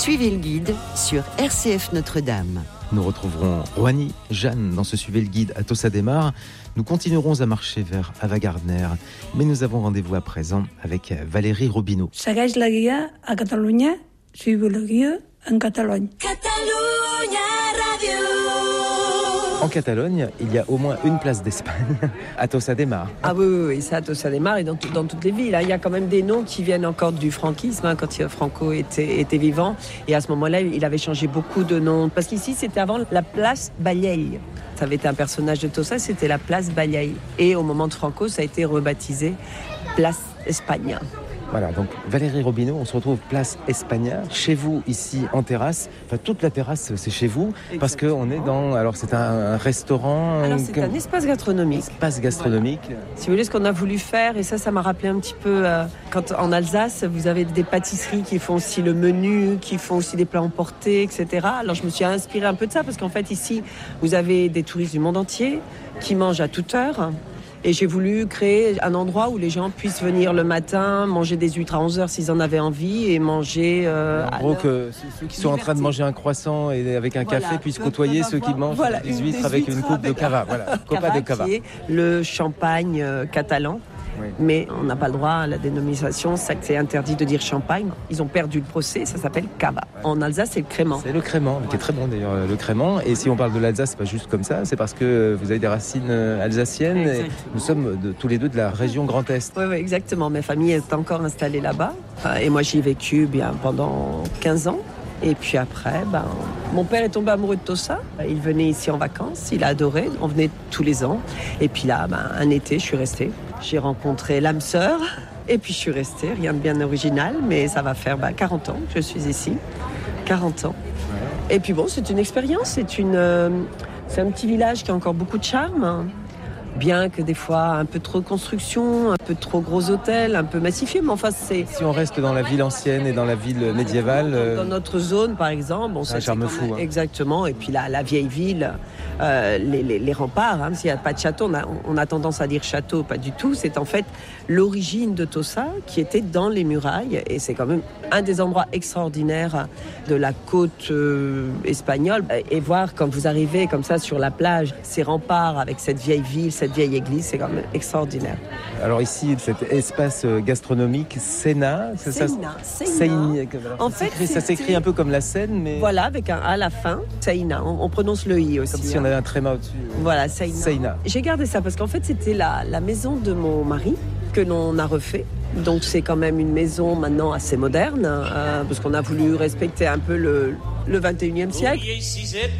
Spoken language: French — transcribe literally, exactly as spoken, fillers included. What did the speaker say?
Suivez le guide sur R C F Notre-Dame. Nous retrouverons Rouhani, Jeanne dans ce Suivez le guide à Tossa de Mar. Nous continuerons à marcher vers Ava Gardner, mais nous avons rendez-vous à présent avec Valérie Robineau. Segueix la guia a Catalunya, suivez le guide en Catalogne. Catalunya Radio. En Catalogne, il y a au moins une place d'Espagne à Tossa de Mar. Ah oui, oui, oui, ça à Tossa de Mar et dans, tout, dans toutes les villes. Hein. Il y a quand même des noms qui viennent encore du franquisme, hein, quand Franco était, était vivant. Et à ce moment-là, il avait changé beaucoup de noms. Parce qu'ici, c'était avant la place Balley. Ça avait été un personnage de Tossa, c'était la place Balley. Et au moment de Franco, ça a été rebaptisé Place Espagne. Voilà, donc Valérie Robineau, on se retrouve place Espagne, chez vous ici en terrasse. Enfin, toute la terrasse, c'est chez vous. Exactement. Parce qu'on est dans... Alors, c'est un, un restaurant... Alors, c'est un espace gastronomique. Espace gastronomique. Voilà. Si vous voulez, ce qu'on a voulu faire, et ça, ça m'a rappelé un petit peu... Euh, quand en Alsace, vous avez des pâtisseries qui font aussi le menu, qui font aussi des plats emportés, et cetera. Alors, je me suis inspirée un peu de ça, parce qu'en fait, ici, vous avez des touristes du monde entier qui mangent à toute heure. Et j'ai voulu créer un endroit où les gens puissent venir le matin, manger des huîtres à onze heures s'ils en avaient envie et manger... Euh, en gros, que ceux qui sont liberté. En train de manger un croissant et avec un voilà. café puissent côtoyer ceux qui mangent voilà, des huîtres avec une coupe de cava. Voilà, copa de cava. Qui est le champagne euh, catalan. Oui. Mais on n'a pas le droit à la dénomination, c'est interdit de dire champagne. Ils ont perdu le procès, ça s'appelle cava. Ouais. En Alsace, c'est le crément. C'est le crément, ouais. Qui est très bon d'ailleurs, le crément. Et si on parle de l'Alsace, c'est pas juste comme ça, c'est parce que vous avez des racines alsaciennes. Et nous sommes de, tous les deux de la région Grand Est. Oui, oui, exactement. Ma famille est encore installée là-bas. Et moi, j'y ai vécu bien pendant quinze ans. Et puis après, ben, mon père est tombé amoureux de Tossa. Il venait ici en vacances, il a adoré. On venait tous les ans. Et puis là, ben, un été, je suis restée. J'ai rencontré l'âme sœur. Et puis je suis restée. Rien de bien original, mais ça va faire ben, quarante ans que je suis ici. quarante ans. Ouais. Et puis bon, c'est une expérience. C'est, une, euh, c'est un petit village qui a encore beaucoup de charme. Bien que des fois un peu trop de construction, un peu trop gros hôtels, un peu massifié, mais enfin c'est... Si on reste dans la ville ancienne et dans la ville médiévale... Dans, dans notre zone par exemple... Bon, c'est un charme fou. Hein. Exactement, et puis la, la vieille ville, euh, les, les, les remparts, hein, s'il n'y a pas de château, on a, on a tendance à dire château, pas du tout, c'est en fait l'origine de Tossa qui était dans les murailles, et c'est quand même un des endroits extraordinaires de la côte euh, espagnole, et voir quand vous arrivez comme ça sur la plage, ces remparts avec cette vieille ville, cette vieille église, c'est quand même extraordinaire. Alors ici, cet espace gastronomique, Seina, c'est ça Seina. Seina. En fait, s'écrit, ça s'écrit un peu comme la Seine, mais... Voilà, avec un A à la fin, Seina. On, on prononce le I aussi. Comme si on avait un tréma au-dessus. Voilà, Seina. Seina. J'ai gardé ça parce qu'en fait, c'était la, la maison de mon mari que l'on a refait. Donc c'est quand même une maison maintenant assez moderne, euh, parce qu'on a voulu respecter un peu le, le vingt et unième siècle.